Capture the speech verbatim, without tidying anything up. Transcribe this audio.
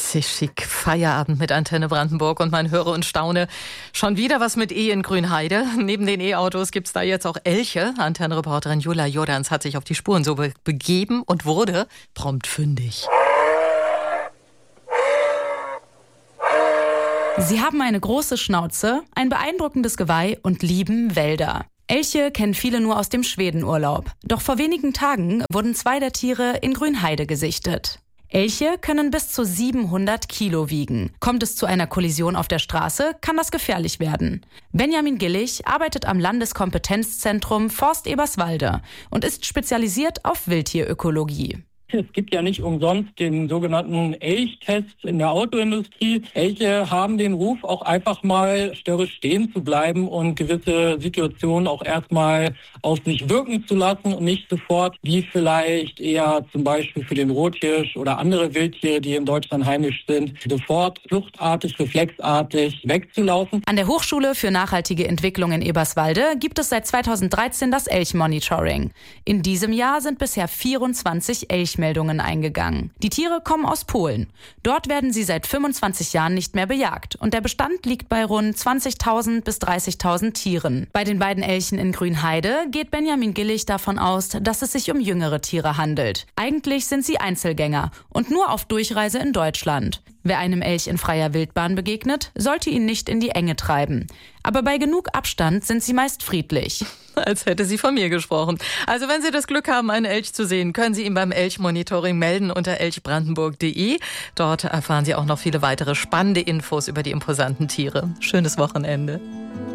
richtig schick. Feierabend mit Antenne Brandenburg und man höre und staune. Schon wieder was mit E in Grünheide. Neben den E-Autos gibt's da jetzt auch Elche. Antenne-Reporterin Jula Jordans hat sich auf die Spuren so be- begeben und wurde prompt fündig. Sie haben eine große Schnauze, ein beeindruckendes Geweih und lieben Wälder. Elche kennen viele nur aus dem Schwedenurlaub. Doch vor wenigen Tagen wurden zwei der Tiere in Grünheide gesichtet. Elche können bis zu siebenhundert Kilo wiegen. Kommt es zu einer Kollision auf der Straße, kann das gefährlich werden. Benjamin Gillig arbeitet am Landeskompetenzzentrum Forst Eberswalde und ist spezialisiert auf Wildtierökologie. Es gibt ja nicht umsonst den sogenannten Elchtest in der Autoindustrie. Elche haben den Ruf, auch einfach mal störrisch stehen zu bleiben und gewisse Situationen auch erstmal auf sich wirken zu lassen und nicht sofort, wie vielleicht eher zum Beispiel für den Rothirsch oder andere Wildtiere, die in Deutschland heimisch sind, sofort fluchtartig, reflexartig wegzulaufen. An der Hochschule für nachhaltige Entwicklung in Eberswalde gibt es seit zweitausenddreizehn das Elchmonitoring. In diesem Jahr sind bisher vierundzwanzig Elchmeldungen eingegangen. Die Tiere kommen aus Polen. Dort werden sie seit fünfundzwanzig Jahren nicht mehr bejagt und der Bestand liegt bei rund zwanzigtausend bis dreißigtausend Tieren. Bei den beiden Elchen in Grünheide geht Benjamin Gillig davon aus, dass es sich um jüngere Tiere handelt. Eigentlich sind sie Einzelgänger und nur auf Durchreise in Deutschland. Wer einem Elch in freier Wildbahn begegnet, sollte ihn nicht in die Enge treiben. Aber bei genug Abstand sind sie meist friedlich. Als hätte sie von mir gesprochen. Also wenn Sie das Glück haben, einen Elch zu sehen, können Sie ihn beim Elchmonitoring melden unter elchbrandenburg punkt de. Dort erfahren Sie auch noch viele weitere spannende Infos über die imposanten Tiere. Schönes Wochenende.